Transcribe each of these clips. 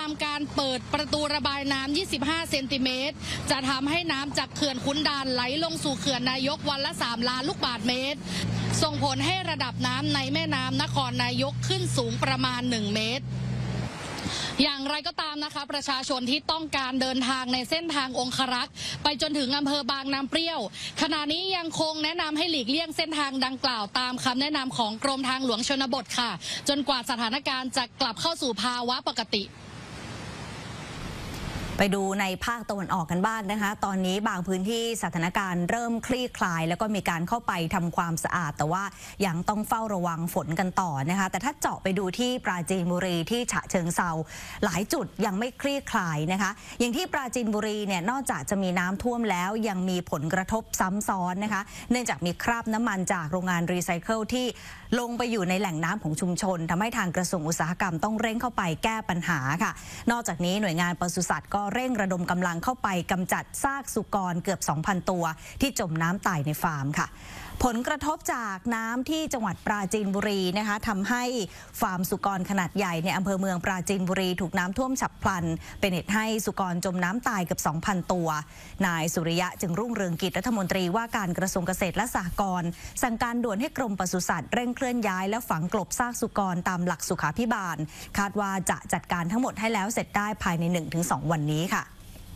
ำการเปิดประตูระบายน้ำ 25 เซนติเมตรจะทำให้น้ำจากเขื่อนขุนด่านไหลลงสู่เขื่อนนายกวันละ 3 ล้านลูกบาศก์เมตรส่งผลให้ระดับน้ำในแม่น้ำนครนายกขึ้นสูงประมาณ 1 เมตรอย่างไรก็ตามนะคะประชาชนที่ต้องการเดินทางในเส้นทางองครักษ์ไปจนถึงอำเภอบางน้ำเปรี้ยวขณะนี้ยังคงแนะนำให้หลีกเลี่ยงเส้นทางดังกล่าวตามคำแนะนำของกรมทางหลวงชนบทค่ะจนกว่าสถานการณ์จะกลับเข้าสู่ภาวะปกติไปดูในภาคตะวันออกกันบ้างนะคะตอนนี้บางพื้นที่สถานการณ์เริ่มคลี่คลายแล้วก็มีการเข้าไปทำความสะอาดแต่ว่ายังต้องเฝ้าระวังฝนกันต่อนะคะแต่ถ้าเจาะไปดูที่ปราจีนบุรีที่ฉะเชิงเทราหลายจุดยังไม่คลี่คลายนะคะอย่างที่ปราจีนบุรีเนี่ยนอกจากจะมีน้ำท่วมแล้วยังมีผลกระทบซ้ำซ้อนนะคะเนื่องจากมีคราบน้ำมันจากโรงงานรีไซเคิลที่ลงไปอยู่ในแหล่งน้ำของชุมชนทำให้ทางกระทรวงอุตสาหกรรมต้องเร่งเข้าไปแก้ปัญหาค่ะนอกจากนี้หน่วยงานปศุสัตว์ก็เร่งระดมกำลังเข้าไปกำจัดซากสุกรเกือบ 2,000 ตัวที่จมน้ำตายในฟาร์มค่ะผลกระทบจากน้ำที่จังหวัดปราจีนบุรีนะคะทำให้ฟาร์มสุกรขนาดใหญ่ในอำเภอเมืองปราจีนบุรีถูกน้ำท่วมฉับพลันเป็นเหตุให้สุกรจมน้ำตายเกือบ 2,000 ตัวนายสุริยะจึงรุ่งเรืองกิจรัฐมนตรีว่าการกระทรวงเกษตรและสหกรณ์สั่งการด่วนให้กรมปศุสัตว์เร่งเคลื่อนย้ายและฝังกลบซากสุกรตามหลักสุขาภิบาลคาดว่าจะจัดการทั้งหมดให้แล้วเสร็จได้ภายใน 1-2 วันนี้ค่ะ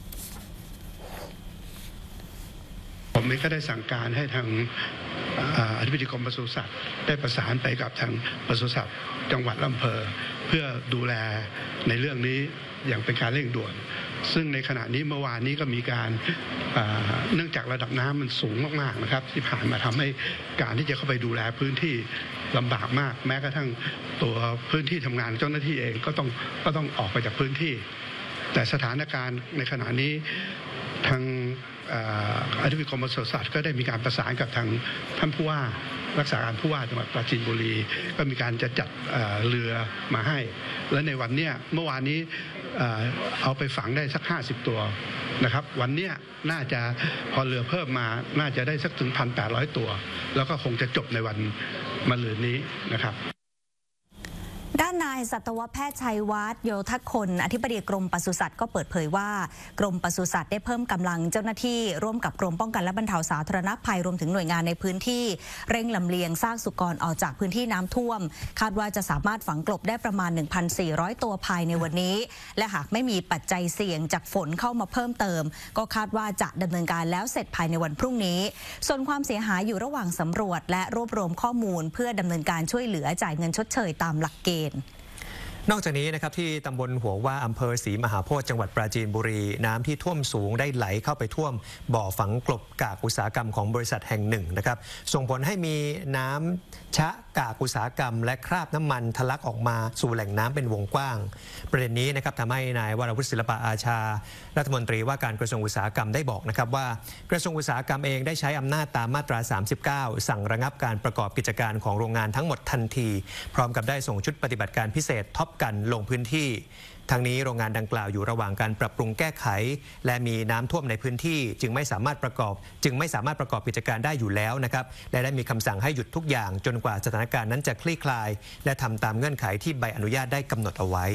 ผมก็ได้สั่งการให้ทางอธิบดีกรมปศุสัตว์ได้ประสานไปกับทางปศุสัตว์จังหวัดอำเภอเพื่อดูแลในเรื่องนี้อย่างเป็นการเร่งด่วนซึ่งในขณะนี้เมื่อวานนี้ก็มีการเนื่องจากระดับน้ำมันสูงมากๆนะครับที่ผ่านมาทำให้การที่จะเข้าไปดูแลพื้นที่ลำบากมากแม้กระทั่งตัวพื้นที่ทำงานเจ้าหน้าที่เองก็ต้องออกไปจากพื้นที่แต่สถานการณ์ในขณะนี้ทางอธิบดีกรมปศุสัตว์ก็ได้มีการประสานกับทางท่านผู้ว่ารักษาการผู้ว่าจังหวัดปราจีนบุรีก็มีการจะจัดเรือมาให้และในวันนี้เมื่อวานนี้เอาไปฝังได้สัก50 ตัวนะครับวันนี้น่าจะพอเรือเพิ่มมาน่าจะได้สักถึง 1,800 ตัวแล้วก็คงจะจบในวันมะรืนนี้นะครับด้านนายสัตวแพทย์ชัยวัฒน์โยธคนอธิบดีกรมปศุสัตว์ก็เปิดเผยว่ากรมปศุสัตว์ได้เพิ่มกำลังเจ้าหน้าที่ร่วมกับกรมป้องกันและบรรเทาสาธารณภัยรวมถึงหน่วยงานในพื้นที่เร่งลำเลียงซากสุกรออกจากพื้นที่น้ำท่วมคาดว่าจะสามารถฝังกลบได้ประมาณ 1,400 ตัวภายในวันนี้และหากไม่มีปัจจัยเสี่ยงจากฝนเข้ามาเพิ่มเติมก็คาดว่าจะดำเนินการแล้วเสร็จภายในวันพรุ่งนี้ส่วนความเสียหายอยู่ระหว่างสำรวจและรวบรวมข้อมูลเพื่อดำเนินการช่วยเหลือจ่ายเงินชดเชยตามหลักเกณฑ์นอกจากนี้นะครับที่ตำบลหัวว่าอำเภอศรีมหาโพธิ์จังหวัดปราจีนบุรีน้ำที่ท่วมสูงได้ไหลเข้าไปท่วมบ่อฝังกลบกากอุตสาหกรรมของบริษัทแห่งหนึ่งนะครับส่งผลให้มีน้ำชะกากอุตสาหกรรมและคราบน้ำมันทะลักออกมาสู่แหล่งน้ำเป็นวงกว้างประเด็นนี้นะครับทำให้นายวรวุฒิศิลปะอาชารัฐมนตรีว่าการกระทรวงอุตสาหกรรมได้บอกนะครับว่ากระทรวงอุตสาหกรรมเองได้ใช้อำนาจตามมาตรา 39 สั่งระงับการประกอบกิจการของโรงงานทั้งหมดทันทีพร้อมกับได้ส่งชุดปฏิบัติการพิเศษท็อปกันลงพื้นที่ทั้งนี้โรงงานดังกล่าวอยู่ระหว่างการปรับปรุงแก้ไขและมีน้ำท่วมในพื้นที่จึงไม่สามารถประกอบกิจการได้อยู่แล้วนะครับและได้มีคำสั่งให้หยุดทุกอย่างจนกว่าสถานการณ์นั้นจะคลี่คลายและทำตามเงื่อนไขที่ใบอนุญาตได้กำหนดเอาไว้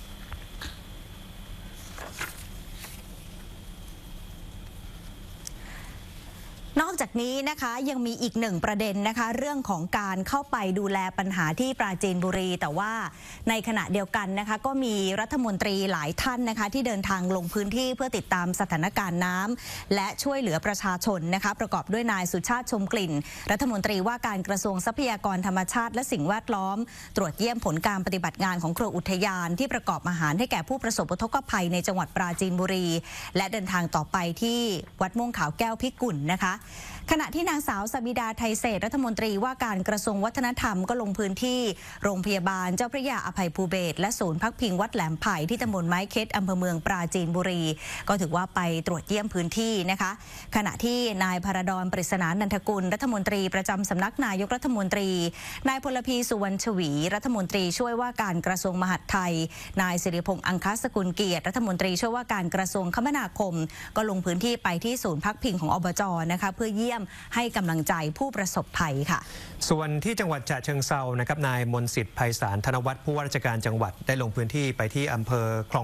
นอกจากนี้นะคะยังมีอีกหนึ่งประเด็นนะคะเรื่องของการเข้าไปดูแลปัญหาที่ปราจีนบุรีแต่ว่าในขณะเดียวกันนะคะก็มีรัฐมนตรีหลายท่านนะคะที่เดินทางลงพื้นที่เพื่อติดตามสถานการณ์น้ำและช่วยเหลือประชาชนนะคะประกอบด้วยนายสุชาติชมกลิ่นรัฐมนตรีว่าการกระทรวงทรัพยากรธรรมชาติและสิ่งแวดล้อมตรวจเยี่ยมผลการปฏิบัติงานของครัวอุทยานที่ประกอบอาหารให้แก่ผู้ประสบอุทกภัยในจังหวัดปราจีนบุรีและเดินทางต่อไปที่วัดม่วงขาวแก้วพิกุลนะคะขณะที่นางสาวสบิดาไทยเศรษฐ์รัฐมนตรีว่าการกระทรวงวัฒนธรรมก็ลงพื้นที่โรงพยาบาลเจ้าพระยาอภัยภูเบศรและศูนย์พักพิงวัดแหลมไผ่ที่ตำบลไม้เค็ดอำเภอเมืองปราจีนบุรีก็ถือว่าไปตรวจเยี่ยมพื้นที่นะคะขณะที่นายพระดอนปริศนานันทกุลรัฐมนตรีประจำสำนักนายกรัฐมนตรีนายพลพีสุวรรณชวีรัฐมนตรีช่วยว่าการกระทรวงมหาดไทยนายสิริพงษ์อังคสกุลเกียรติรัฐมนตรีช่วยว่าการกระทรวงคมนาคมก็ลงพื้นที่ไปที่ศูนย์พักพิงของอบจ.นะคะเพื่อเยี่ยมให้กำลังใจผู้ประสบภัยค่ะส่วนที่จังหวัดฉะเชิงเทรานะครับนายมนต์สิทธิ์ไพศาลธนวัฒน์ผู้ว่าราชการจังหวัดได้ลงพื้นที่ไปที่อำเภอคลอง